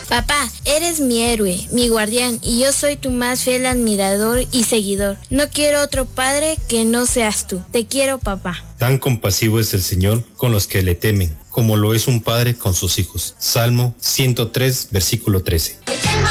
Papá, eres mi héroe, mi guardián, y yo soy tu más fiel admirador y seguidor. No quiero otro padre que no seas tú. Te quiero, papá. Tan compasivo es el Señor con los que le temen, como lo es un padre con sus hijos. Salmo 103, versículo 13.